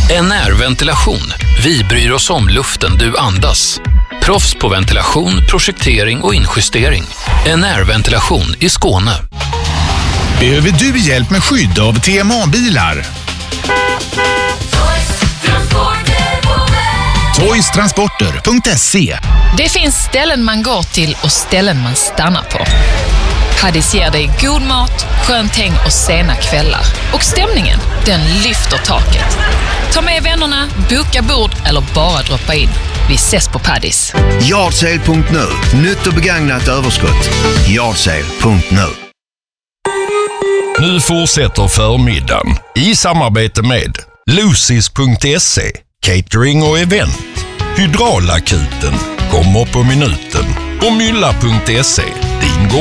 NR-ventilation. Vi bryr oss om luften du andas. Proffs på ventilation, projektering och injustering. NR-ventilation i Skåne. Behöver du hjälp med skydd av TMA-bilar? Toystransporter.se. Det finns ställen man går till och ställen man stannar på. Paddies ger dig god mat, skönt häng och sena kvällar. Och stämningen, den lyfter taket. Ta med vännerna, boka bord eller bara droppa in. Vi ses på Paddies. Yardsale.nu. Nytt och begagnat överskott. Yardsale.nu. Nu fortsätter förmiddagen i samarbete med Lucis.se, catering och event, Hydraulakuten, kommer på minuten och Mylla.se,